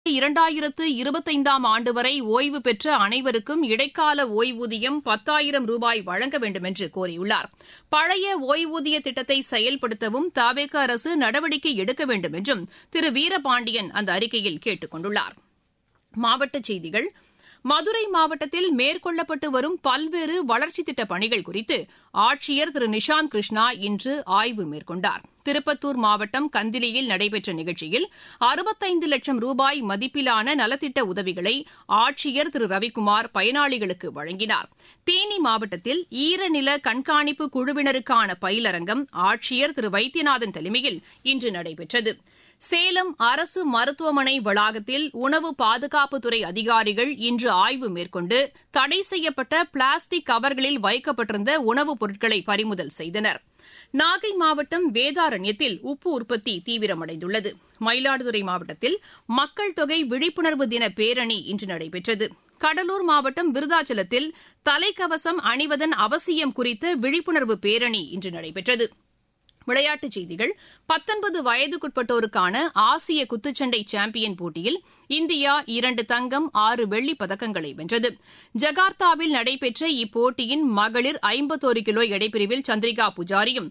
2025ஆம் ஆண்டு வரை ஓய்வு பெற்ற அனைவருக்கும் இடைக்கால ஓய்வூதியம் 10,000 ரூபாய் வழங்க வேண்டும் என்று கோரியுள்ளார். பழைய ஓய்வூதிய திட்டத்தை செயல்படுத்தவும் தவேக அரசு நடவடிக்கை எடுக்க வேண்டும் என்றும் திரு வீரபாண்டியன் அந்த அறிக்கையில் கேட்டுக் கொண்டுள்ளார். மாவட்டச் செய்திகள். மதுரை மாவட்டத்தில் மேற்கொள்ளப்பட்டு வரும் பல்வேறு வளர்ச்சித் திட்டப் பணிகள் குறித்து ஆட்சியர் திரு நிஷாந்த் கிருஷ்ணா இன்று ஆய்வு மேற்கொண்டார். திருப்பத்தூர் மாவட்டம் கந்திலியில் நடைபெற்ற நிகழ்ச்சியில் 65 லட்சம் ரூபாய் மதிப்பிலான நலத்திட்ட உதவிகளை ஆட்சியர் திரு ரவிக்குமார் பயனாளிகளுக்கு வழங்கினார். தேனி மாவட்டத்தில் ஈரநில கண்காணிப்பு குழுவினருக்கான பயிலரங்கம் ஆட்சியர் திரு வைத்தியநாதன் தலைமையில் இன்று நடைபெற்றது. சேலம் அரசு மருத்துவமனை வளாகத்தில் உணவு பாதுகாப்புத்துறை அதிகாரிகள் இன்று ஆய்வு மேற்கொண்டு தடை செய்யப்பட்ட பிளாஸ்டிக் கவர்களில் வைக்கப்பட்டிருந்த உணவுப் பொருட்களை பறிமுதல் செய்தனர். நாகை மாவட்டம் வேதாரண்யத்தில் உப்பு உற்பத்தி தீவிரமடைந்துள்ளது. மயிலாடுதுறை மாவட்டத்தில் மக்கள் தொகை விழிப்புணர்வு தின பேரணி இன்று நடைபெற்றது. கடலூர் மாவட்டம் விருதாச்சலத்தில் தலைக்கவசம் அணிவதன் அவசியம் குறித்த விழிப்புணர்வு பேரணி இன்று நடைபெற்றது. விளையாட்டுச் செய்திகள். 19 வயதுக்குட்பட்டோருக்கான ஆசிய குத்துச்சண்டை சாம்பியன் போட்டியில் இந்தியா 2 தங்கம் 6 வெள்ளிப் பதக்கங்களை வென்றது. ஜகார்த்தாவில் நடைபெற்ற இப்போட்டியின் மகளிர் 51 கிலோ எடைப்பிரிவில் சந்திரிகா புஜாரியும்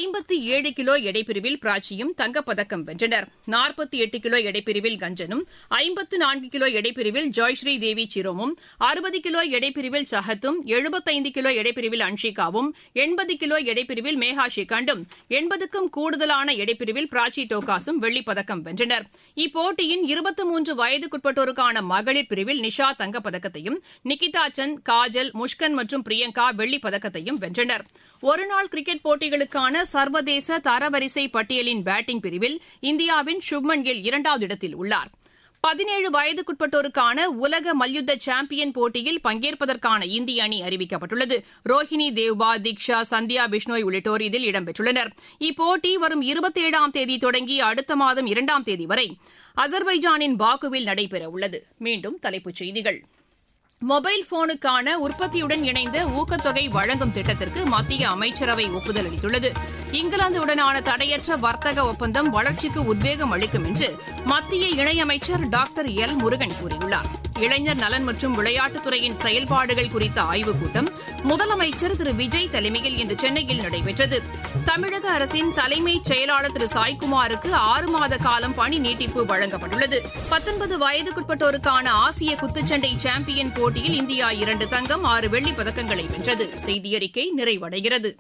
57 கிலோ எடைப்பிரிவில் பிராச்சியும் தங்கப்பதக்கம் வென்றனர். 48 கிலோ எடைப்பிரிவில் கஞ்சனும் 54 கிலோ எடைப்பிரிவில் ஜாய்ஸ்ரீ தேவி சிரோமும் 60 கிலோ எடைப்பிரிவில் சஹத்தும் 75 கிலோ எடைப்பிரிவில் அன்ஷிகாவும் 80 கிலோ எடைப்பிரிவில் மேகா ஷிகண்டும் 80க்கும் கூடுதலான எடைப்பிரிவில் பிராச்சி டோகாஸும் வெள்ளிப் பதக்கம் வென்றனர். இப்போட்டியின் 23 வயதுக்குட்பட்டோருக்கான மகளிர் பிரிவில் நிஷா தங்கப்பதக்கத்தையும் நிகிதா சந்த், காஜல், முஷ்கன் மற்றும் பிரியங்கா வெள்ளிப் பதக்கத்தையும் வென்றனர். ஒருநாள் கிரிக்கெட் போட்டிகளுக்கான சர்வதேச தரவரிசை பட்டியலின் பேட்டிங் பிரிவில் இந்தியாவின் சுப்மன் கில் 2வது இடத்தில் உள்ளார். 17 வயதுக்குட்பட்டோருக்கான உலக மல்யுத்த சாம்பியன் போட்டியில் பங்கேற்பதற்கான இந்திய அணி அறிவிக்கப்பட்டுள்ளது. ரோஹினி தேவ்பா, தீக்ஷா, சந்தியா பிஷ்னோய் உள்ளிட்டோர் இதில் இடம்பெற்றுள்ளனர். இப்போட்டி வரும் 27ஆம் தேதி தொடங்கி அடுத்த மாதம் 2ஆம் தேதி வரை அசர்பைஜானின் பாக்குவில் நடைபெறவுள்ளது. மீண்டும் தலைப்புச் செய்திகள். மொபைல் போனுக்கான உற்பத்தியுடன் இணைந்த ஊக்கத்தொகை வழங்கும் திட்டத்திற்கு மத்திய அமைச்சரவை ஒப்புதல் அளித்துள்ளது. இங்கிலாந்துடனான தடையற்ற வர்த்தக ஒப்பந்தம் வளர்ச்சிக்கு உத்வேகம் அளிக்கும் என்று மத்திய இணையமைச்சர் டாக்டர் எல் முருகன் கூறியுள்ளார். இளைஞர் நலன் மற்றும் விளையாட்டுத்துறையின் செயல்பாடுகள் குறித்த ஆய்வுக் கூட்டம் முதலமைச்சர் திரு விஜய் தலைமையில் இன்று சென்னையில் நடைபெற்றது. தமிழக அரசின் தலைமைச் செயலாளர் திரு சாய்குமாருக்கு 6 மாத காலம் பணி நீட்டிப்பு வழங்கப்பட்டுள்ளது. 19 வயதுக்குட்பட்டோருக்கான ஆசிய குத்துச்சண்டை சாம்பியன் போட்டியில் இந்தியா 2 தங்கம் 6 வெள்ளிப் பதக்கங்களை வென்றது. செய்தியறிக்கை நிறைவடைகிறது.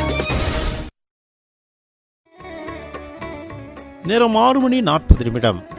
நேரம் 6 மணி 40 நிமிடம்.